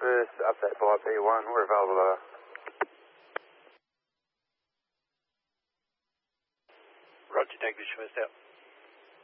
first update by B1. We're available. Roger, thank you, first out.